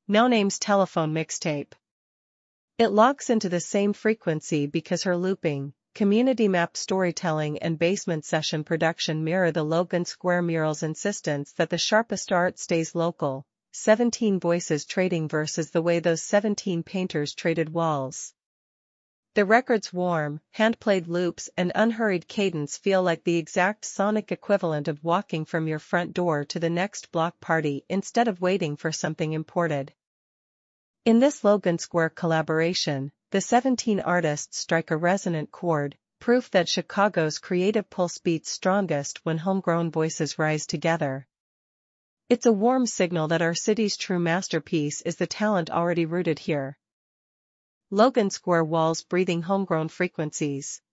No Name's telephone mixtape. It logs into the same frequency because her looping, community map storytelling and basement session production mirror the Logan Square mural's insistence that the sharpest art stays local. 17 voices trading versus the way those 17 painters traded walls. The record's warm, hand-played loops and unhurried cadence feel like the exact sonic equivalent of walking from your front door to the next block party instead of waiting for something imported. In this Logan Square collaboration, the 17 artists strike a resonant chord, proof that Chicago's creative pulse beats strongest when homegrown voices rise together. It's a warm signal that our city's true masterpiece is the talent already rooted here. Logan Square walls breathing homegrown frequencies.